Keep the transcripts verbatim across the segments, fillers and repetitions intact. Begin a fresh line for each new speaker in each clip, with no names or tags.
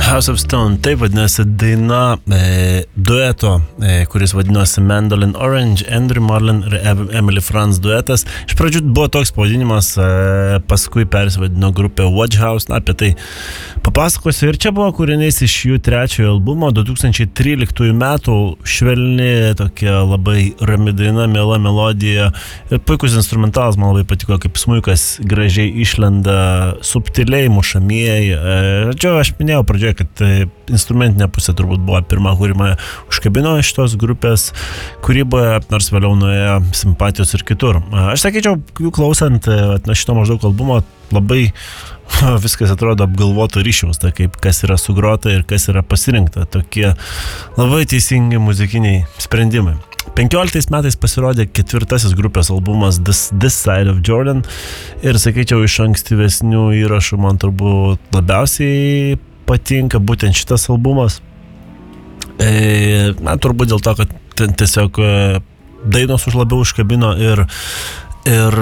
House of Stone, taip vadinasi daina e, dueto, e, kuris vadinosi Mandolin Orange, Andrew Marlin ir Emily Franz duetas. Iš pradžių buvo toks pavadinimas, e, paskui persivadino grupė Watch House, na, apie tai papasakosiu. Ir čia buvo kūrinys iš jų trečiojo albumo, du tūkstančiai tryliktųjų metų, švelni, tokia labai rami daina, miela melodija ir puikus instrumentalas, man labai patiko, kaip smuikas gražiai išlenda, subtiliai mušamieji. E, čia aš minėjau pradžioje, kad instrumentinė pusė turbūt buvo pirma, kuri mane užkabino šitos grupės kūryboje, nors vėliau nuėjo simpatijos ir kitur. Aš sakyčiau, jų klausant na, šito maždaug albumo, labai viskas atrodo apgalvoto ryšiaus, tai kaip kas yra sugrota ir kas yra pasirinkta. Tokie labai teisingi muzikiniai sprendimai. penkioliktais metais pasirodė ketvirtasis grupės albumas This, This Side of Jordan ir sakyčiau, iš ankstyvesnių įrašų man turbūt labiausiai patinka būtent šitas albumas. E, na, turbūt dėl to, kad ten tiesiog dainos už labiau užkabino ir, ir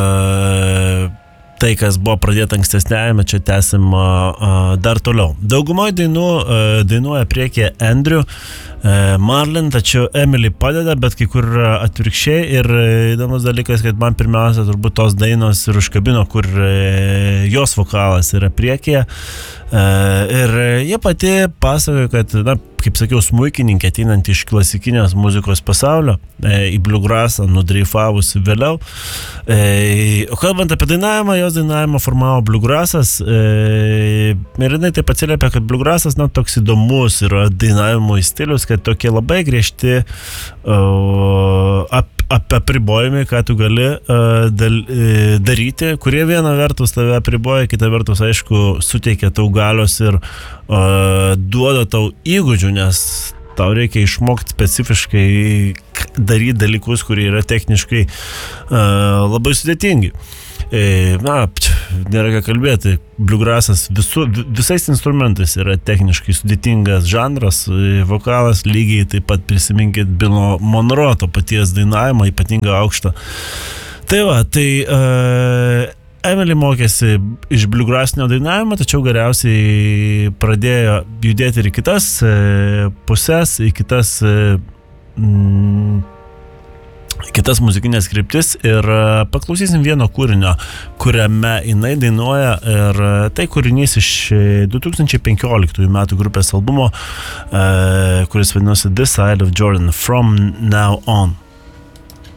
tai, kas buvo pradėta ankstesnėjame, čia tęsim dar toliau. Daugumoje dainų dainuoja priekyje Andrew Marlin, tačiau Emily padeda, bet kai kur atvirkščiai. Ir įdomus dalykas, kad man pirmiausia turbūt tos dainos ir užkabino, kur jos vokalas yra priekyje. Ir jie pati pasakoja, kad, na, kaip sakiau, smuikininkė ateinant iš klasikinės muzikos pasaulio, į bluegrassą nudreifavusi vėliau. O kalbant apie dainavimą, jos dainavimą formavo bluegrassas. Ir jinai taip atsiliepia, kad bluegrassas, na, toks įdomus yra dainavimo stilius, kad tokie labai griežti ap, ap, apribojimai, ką tu gali uh, dal, daryti, kurie viena vertus tave apriboja, kita vertus, aišku, suteikia tau galios ir uh, duoda tau įgūdžių, nes tau reikia išmokti specifiškai daryti dalykus, kurie yra techniškai uh, labai sudėtingi. E, na, nėra ką kalbėti, bluegrassas visu, visais instrumentais yra techniškai sudėtingas žanras, vokalas lygiai taip pat prisiminkit Bilo Monroe, to paties dainavimą, ypatingą aukštą. Tai va, tai uh, Emily mokėsi iš bluegrassinio dainavimo, tačiau geriausiai pradėjo judėti ir į kitas uh, pusės, į kitas uh, mm, kitas muzikinės kryptis ir paklausysim vieno kūrinio, kuriame jinai dainuoja, ir tai kūrinys iš du tūkstančiai penkioliktųjų metų grupės albumo, kuris vadinosi This Side of Jordan, From Now On.